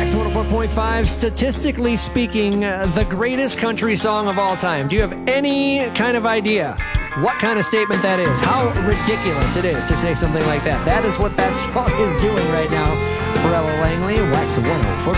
Wax 104.5, statistically speaking, the greatest country song of all time. Do you have any kind of idea what kind of statement that is? How ridiculous it is to say something like that. That is what that song is doing right now. For Ella Langley, Wax 104.5.